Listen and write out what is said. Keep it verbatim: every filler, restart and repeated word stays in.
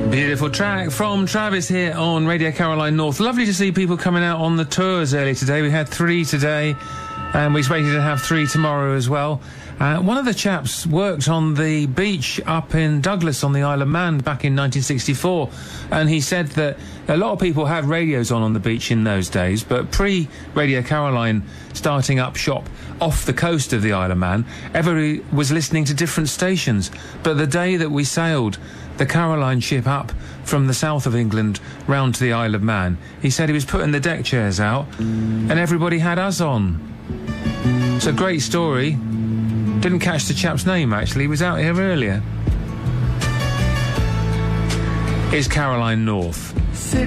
Beautiful track from Travis here on Radio Caroline North. Lovely to see people coming out on the tours earlier today. We had three today, and we're expecting to have three tomorrow as well. Uh, one of the chaps worked on the beach up in Douglas on the Isle of Man back in nineteen sixty-four, and he said that a lot of people had radios on on the beach in those days, but pre-Radio Caroline starting up shop off the coast of the Isle of Man, everybody was listening to different stations. But the day that we sailed the Caroline ship up from the south of England round to the Isle of Man, he said he was putting the deck chairs out and everybody had us on. It's a great story. Didn't catch the chap's name, actually. He was out here earlier. It's Caroline North. Sit